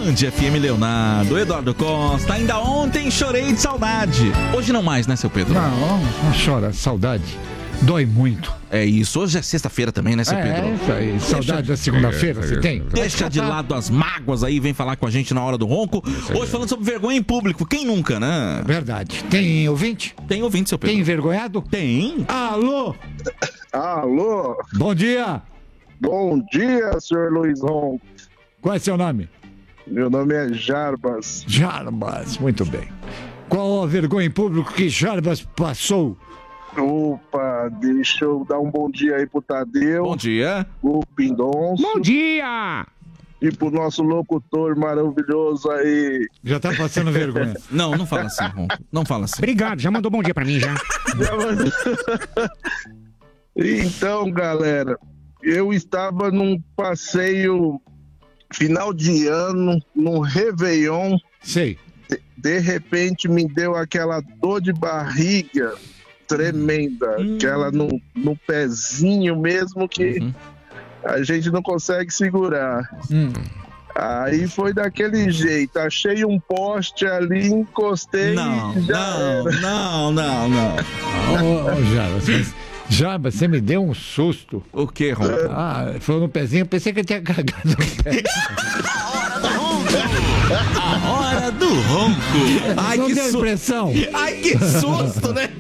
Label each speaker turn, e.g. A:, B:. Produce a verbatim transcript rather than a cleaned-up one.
A: Band F M Leonardo, Eduardo Costa. Ainda ontem chorei de saudade. Hoje não mais, né, seu Pedro?
B: Não, não chora, saudade. Dói muito.
A: É isso, hoje é sexta-feira também, né, seu
B: é,
A: Pedro?
B: É isso aí, saudade da segunda-feira, você tem?
A: Deixa de lado as mágoas aí, vem falar com a gente na hora do ronco. Hoje falando sobre vergonha em público, quem nunca, né?
B: Verdade. Tem ouvinte?
A: Tem ouvinte, seu Pedro.
B: Tem envergonhado?
A: Tem.
B: Alô?
C: Alô?
B: Bom dia.
C: Bom dia, senhor Luiz Ronco.
B: Qual é seu nome?
C: Meu nome é Jarbas.
B: Jarbas, muito bem. Qual a vergonha em público que Jarbas passou?
C: Opa, deixa eu dar um bom dia aí pro Tadeu.
A: Bom dia.
C: O Pindonço.
B: Bom dia!
C: E pro nosso locutor maravilhoso aí.
B: Já tá passando vergonha.
A: Não, não fala assim, Ronco. Não fala assim.
B: Obrigado, já mandou bom dia pra mim, já.
C: Então, galera, eu estava num passeio final de ano, num Réveillon.
B: Sei.
C: De, de repente me deu aquela dor de barriga tremenda, hum. aquela no, no pezinho mesmo que uhum. a gente não consegue segurar. Hum. Aí foi daquele jeito, achei um poste ali, encostei.
A: Não,
C: e já
A: não,
C: era.
A: não, não, não.
B: Ô, ô, Jarbas, Jarbas, você me deu um susto.
A: O que, Ronco?
B: Ah, foi no pezinho, pensei que eu tinha cagado no pé.
A: A hora do ronco. Ai,
B: não
A: que
B: deu
A: su...
B: impressão.
A: Ai, que susto, né?